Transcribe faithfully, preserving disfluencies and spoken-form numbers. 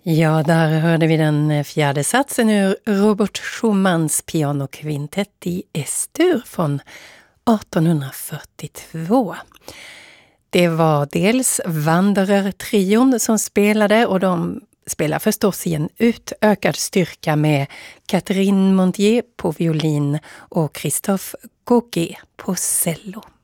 Ja, där hörde vi den fjärde satsen ur Robert Schumanns pianokvintett i S-dur från arton fyrtiotvå. Det var dels Wanderer-trion som spelade, och de spelar förstås i en utökad styrka med Catherine Montier på violin och Christophe Gauguet på cello.